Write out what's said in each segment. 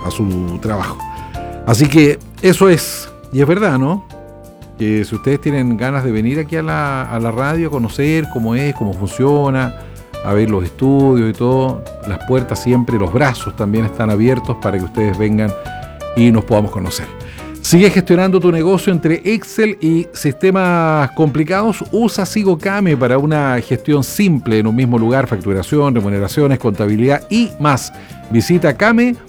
a su trabajo. Así que eso es, y es verdad, ¿no? Que si ustedes tienen ganas de venir aquí a la radio a conocer cómo es, cómo funciona, a ver los estudios y todo, las puertas siempre, los brazos también están abiertos para que ustedes vengan y nos podamos conocer. Sigue gestionando tu negocio entre Excel y sistemas complicados. Usa SigoCame para una gestión simple en un mismo lugar, facturación, remuneraciones, contabilidad y más. Visita came.cl.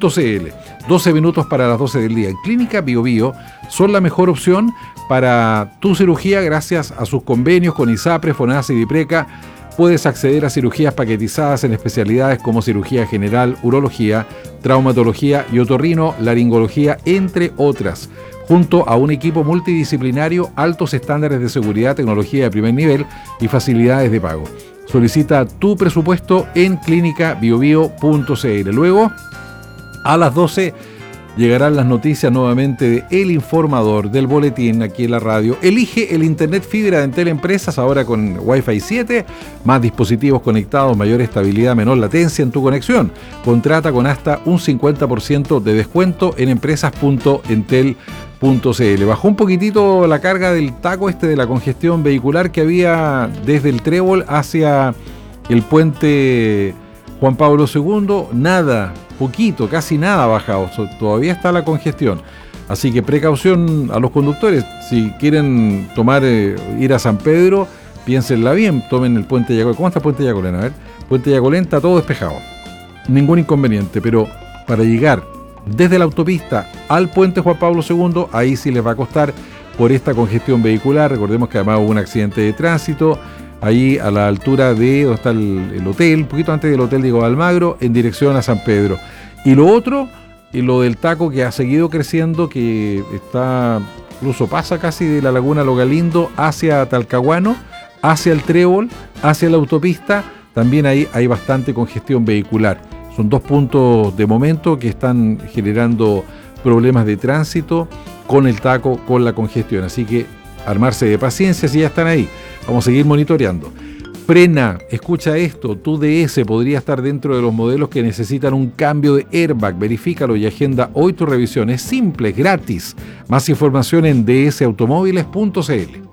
12 minutos para las 12 del día. En Clínica Bio Bio son la mejor opción para tu cirugía gracias a sus convenios con ISAPRE, FONASA y DIPRECA. Puedes acceder a cirugías paquetizadas en especialidades como cirugía general, urología, traumatología y otorrino, laringología, entre otras, junto a un equipo multidisciplinario, altos estándares de seguridad, tecnología de primer nivel y facilidades de pago. Solicita tu presupuesto en clínicabiobio.cl. Luego, a las 12 llegarán las noticias nuevamente de El Informador, del boletín aquí en la radio. Elige el internet fibra de Entel Empresas, ahora con Wi-Fi 7, más dispositivos conectados, mayor estabilidad, menor latencia en tu conexión. Contrata con hasta un 50% de descuento en empresas.entel.cl. Bajó un poquitito la carga del taco de la congestión vehicular que había desde el Trébol hacia el puente Juan Pablo II, nada, poquito, casi nada ha bajado, todavía está la congestión. Así que precaución a los conductores, si quieren ir a San Pedro, piénsenla bien, tomen el puente Yacolén. ¿Cómo está el puente Yacolén? A ver, puente Yacolén está todo despejado, ningún inconveniente, pero para llegar desde la autopista al puente Juan Pablo II, ahí sí les va a costar por esta congestión vehicular. Recordemos que además hubo un accidente de tránsito, ahí a la altura de donde está el hotel, un poquito antes del hotel Diego de Almagro, en dirección a San Pedro. Y lo otro, lo del taco que ha seguido creciendo, que está, incluso pasa casi de la laguna Lo Galindo hacia Talcahuano, hacia el Trébol, hacia la autopista, también ahí hay bastante congestión vehicular. Son dos puntos de momento que están generando problemas de tránsito con el taco, con la congestión. Así que armarse de paciencia si ya están ahí. Vamos a seguir monitoreando. Frena, escucha esto, tu DS podría estar dentro de los modelos que necesitan un cambio de airbag. Verifícalo y agenda hoy tu revisión. Es simple, es gratis. Más información en dsautomóviles.cl.